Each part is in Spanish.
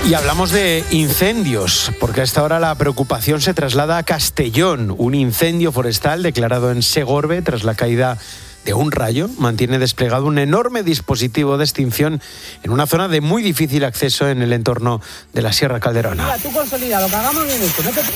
Y hablamos de incendios, porque a esta hora la preocupación se traslada a Castellón. Un incendio forestal declarado en Segorbe tras la caída de un rayo mantiene desplegado un enorme dispositivo de extinción en una zona de muy difícil acceso en el entorno de la Sierra Calderona. Mira, tú consolida, lo que hagamos bien esto, no te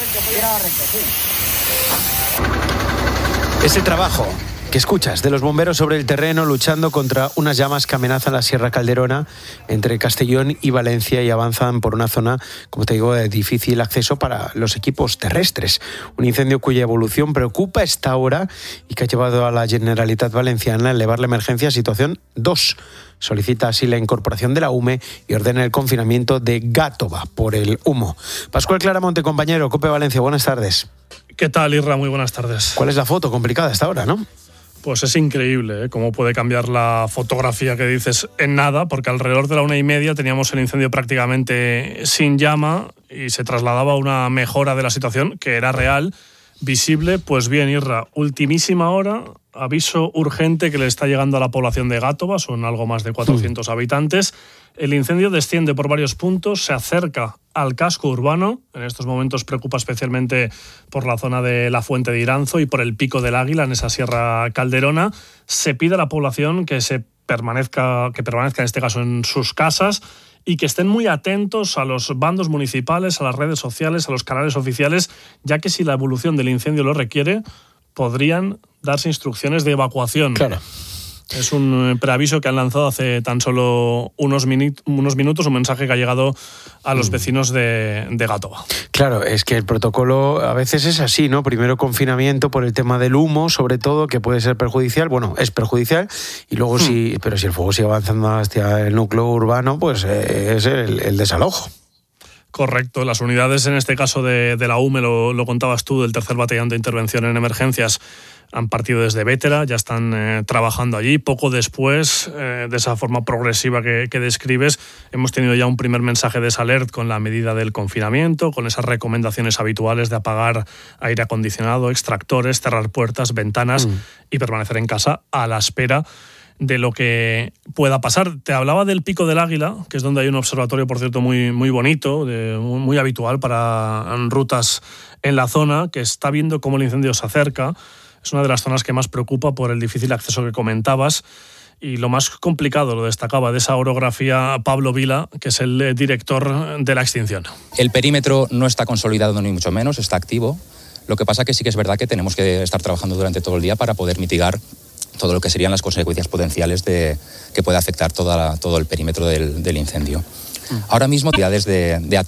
Ese trabajo que escuchas de los bomberos sobre el terreno luchando contra unas llamas que amenazan la Sierra Calderona entre Castellón y Valencia y avanzan por una zona, como te digo, de difícil acceso para los equipos terrestres. Un incendio cuya evolución preocupa a esta hora y que ha llevado a la Generalitat Valenciana a elevar la emergencia a situación 2. Solicita así la incorporación de la UME y ordena el confinamiento de Gàtova por el humo. Pascual Claramonte, compañero, COPE Valencia, buenas tardes. ¿Qué tal, Irra? Muy buenas tardes. ¿Cuál es la foto? Complicada hasta ahora, ¿no? Pues es increíble, cómo puede cambiar la fotografía que dices en nada, porque alrededor de la 1:30 teníamos el incendio prácticamente sin llama y se trasladaba una mejora de la situación que era real, visible. Pues bien, Irra, ultimísima hora, aviso urgente que le está llegando a la población de Gàtova, son algo más de 400 habitantes. El incendio desciende por varios puntos, se acerca al casco urbano. En estos momentos preocupa especialmente por la zona de la Fuente de Iranzo y por el Pico del Águila, en esa Sierra Calderona. Se pide a la población que permanezca en este caso en sus casas y que estén muy atentos a los bandos municipales, a las redes sociales, a los canales oficiales, ya que si la evolución del incendio lo requiere, podrían darse instrucciones de evacuación. Claro. Es un preaviso que han lanzado hace tan solo unos minutos, un mensaje que ha llegado a los vecinos de Gàtova. Claro, es que el protocolo a veces es así, ¿no? Primero confinamiento por el tema del humo, sobre todo, que puede ser perjudicial. Bueno, es perjudicial. Y luego pero si el fuego sigue avanzando hacia el núcleo urbano, pues es el desalojo. Correcto, las unidades en este caso de la UME, lo contabas tú, del tercer batallón de intervención en emergencias, han partido desde Bétera, ya están trabajando allí. Poco después, de esa forma progresiva que describes, hemos tenido ya un primer mensaje de Salert con la medida del confinamiento, con esas recomendaciones habituales de apagar aire acondicionado, extractores, cerrar puertas, ventanas y permanecer en casa a la espera de lo que pueda pasar. Te hablaba del Pico del Águila, que es donde hay un observatorio, por cierto, muy, muy bonito, muy habitual para rutas en la zona, que está viendo cómo el incendio se acerca. Es una de las zonas que más preocupa por el difícil acceso que comentabas. Y lo más complicado, lo destacaba de esa orografía Pablo Vila, que es el director de la extinción. El perímetro no está consolidado ni mucho menos, está activo. Lo que pasa que sí que es verdad que tenemos que estar trabajando durante todo el día para poder mitigar todo lo que serían las consecuencias potenciales que puede afectar todo el perímetro del incendio. Ahora mismo, actividades de ataque